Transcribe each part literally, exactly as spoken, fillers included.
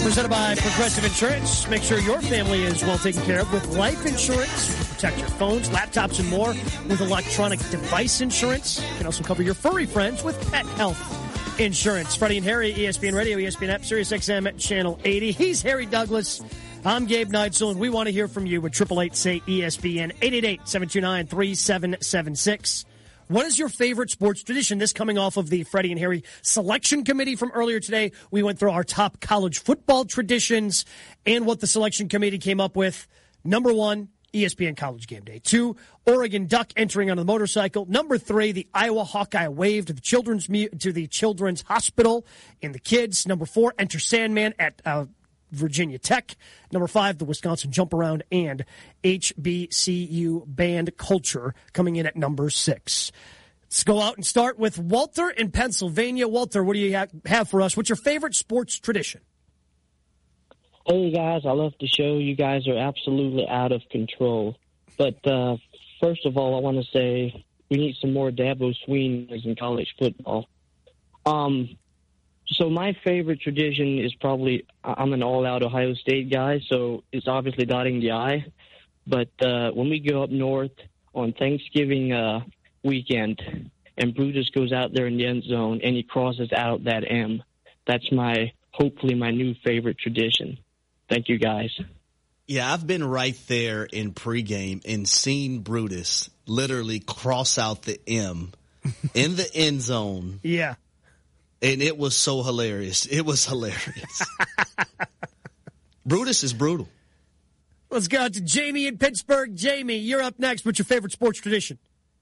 Presented by Progressive Insurance. Make sure your family is well taken care of with life insurance. You can protect your phones, laptops, and more with electronic device insurance. You can also cover your furry friends with pet health insurance. Freddie and Harry, E S P N Radio, E S P N App, Sirius X M at Channel eighty. He's Harry Douglas. I'm Gabe Neitzel, and we want to hear from you at triple eight say E S P N, eight eight eight, seven two nine, three seven seven six. What is your favorite sports tradition? This coming off of the Freddie and Harry selection committee from earlier today. We went through our top college football traditions and what the selection committee came up with. Number one, E S P N College Game Day. Two, Oregon Duck entering on the motorcycle. Number three, the Iowa Hawkeye wave to the children's to the children's hospital and the kids. Number four, Enter Sandman at uh, Virginia Tech. Number five, the Wisconsin Jump Around, and H B C U band culture coming in at number six. Let's go out and start with Walter in Pennsylvania. Walter, what do you ha- have for us? What's your favorite sports tradition? Hey, guys, I love the show. You guys are absolutely out of control. But uh, first of all, I want to say we need some more Dabo Swinney's in college football. Um, so my favorite tradition is probably, I'm an all-out Ohio State guy, so it's obviously dotting the I. But uh, when we go up north on Thanksgiving uh, weekend and Brutus goes out there in the end zone and he crosses out that M, that's my hopefully my new favorite tradition. Thank you, guys. Yeah, I've been right there in pregame and seen Brutus literally cross out the M in the end zone. Yeah. And it was so hilarious. It was hilarious. Brutus is brutal. Let's go out to Jamie in Pittsburgh. Jamie, you're up next. What's your favorite sports tradition?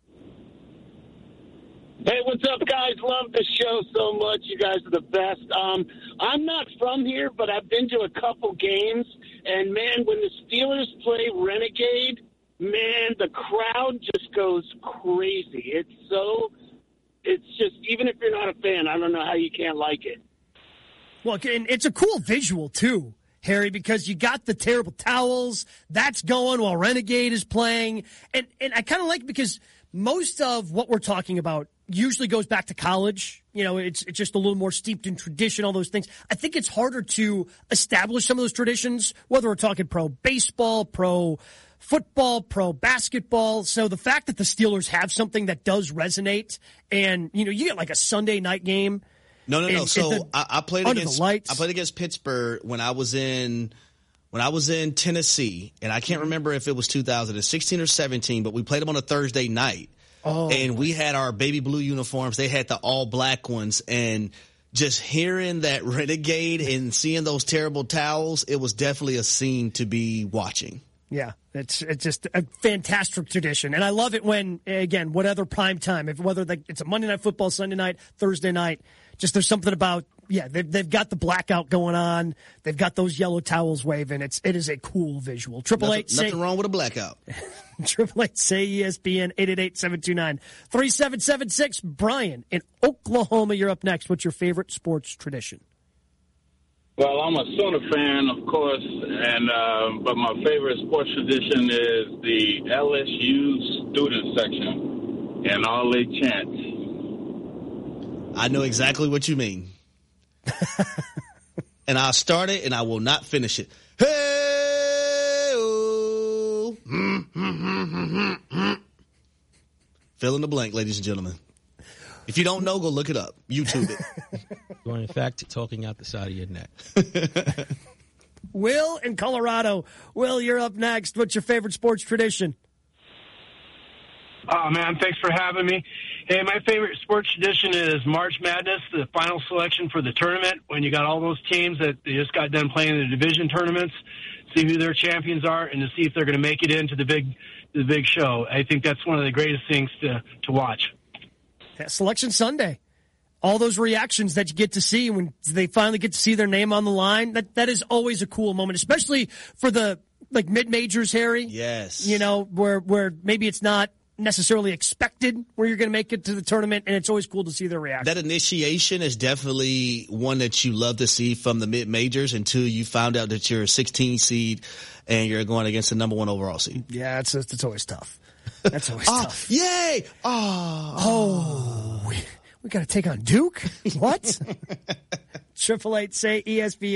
Hey, what's up, guys? Love the show so much. You guys are the best. Um, I'm not from here, but I've been to a couple games. And, man, when the Steelers play Renegade, man, the crowd just goes crazy. It's so... It's just, even if you're not a fan, I don't know how you can't like it. Well, and it's a cool visual, too, Harry, because you got the terrible towels. That's going while Renegade is playing. And and I kind of like it because most of what we're talking about usually goes back to college. You know, it's, it's just a little more steeped in tradition, all those things. I think it's harder to establish some of those traditions, whether we're talking pro baseball, pro football, pro basketball. So the fact that the Steelers have something that does resonate, and you know, you get like a Sunday night game. No, no, no. And, so and the, I, I played under against the lights. I played against Pittsburgh when I was in when I was in Tennessee, and I can't remember if it was two thousand sixteen or seventeen, but we played them on a Thursday night. Oh. And we had our baby blue uniforms. They had the all black ones, and just hearing that Renegade and seeing those terrible towels, it was definitely a scene to be watching. Yeah, it's it's just a fantastic tradition, and I love it when, again, whatever prime time, if whether it's a Monday Night Football, Sunday night, Thursday night, just there's something about, yeah, they've, they've got the blackout going on, they've got those yellow towels waving. It's it is a cool visual. Triple eight, nothing, nothing wrong with a blackout. Triple eight, say E S P N, eight eight eight, seven two nine, three seven seven six. Brian in Oklahoma, you're up next. What's your favorite sports tradition? Well, I'm a Sooner fan, of course, and uh, but my favorite sports tradition is the L S U student section and all they chant. I know exactly what you mean. And I'll start it, and I will not finish it. Hey, oh. mm, mm, mm, mm, mm. Fill in the blank, ladies and gentlemen. If you don't know, go look it up. YouTube it. You are, in fact, talking out the side of your neck. Will in Colorado. Will, you're up next. What's your favorite sports tradition? Oh, man, thanks for having me. Hey, my favorite sports tradition is March Madness, the final selection for the tournament, when you got all those teams that they just got done playing the division tournaments, see who their champions are, and to see if they're going to make it into the big the big show. I think that's one of the greatest things to, to watch. Yeah, Selection Sunday. All those reactions that you get to see when they finally get to see their name on the line, that that is always a cool moment, especially for the like mid-majors, Harry. Yes. You know, where where maybe it's not necessarily expected where you're going to make it to the tournament, and it's always cool to see their reaction. That initiation is definitely one that you love to see from the mid-majors until you found out that you're a sixteen seed and you're going against the number one overall seed. Yeah, it's it's always tough. That's always oh, tough. Yay! Oh, oh we, we got to take on Duke? What? Triple eight say E S P N.